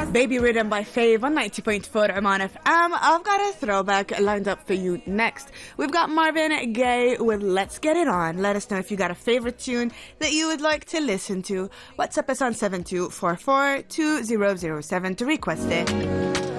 Baby Rhythm by Fave on 90.4 Oman FM. I've got a throwback lined up for you next. We've got Marvin Gaye with Let's Get It On. Let us know if you got a favorite tune that you would like to listen to. WhatsApp us on 7244-2007 to request it.